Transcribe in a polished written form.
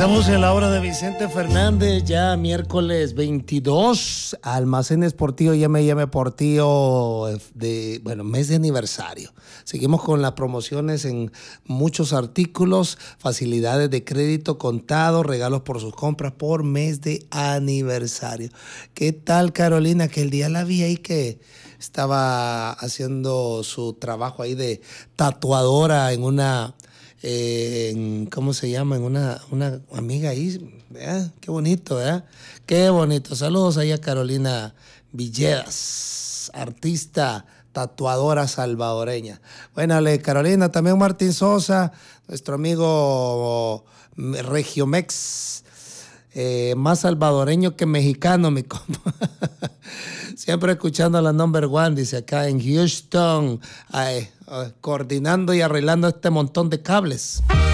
Estamos en la hora de Vicente Fernández, ya miércoles 22, Almacenes Portillo, llame Portillo, mes de aniversario. Seguimos con las promociones en muchos artículos, facilidades de crédito contado, regalos por sus compras por mes de aniversario. ¿Qué tal, Carolina? Que el día la vi ahí que estaba haciendo su trabajo ahí de tatuadora en una... ¿cómo se llama? En una amiga ahí, ¿verdad? Qué bonito, ¿verdad? Qué bonito. Saludos ahí a Carolina Villedas, artista, tatuadora salvadoreña. Bueno, Carolina, también Martín Sosa, nuestro amigo Regiomex, más salvadoreño que mexicano, mi compa. Siempre escuchando a la number one, dice acá en Houston, coordinando y arreglando este montón de cables.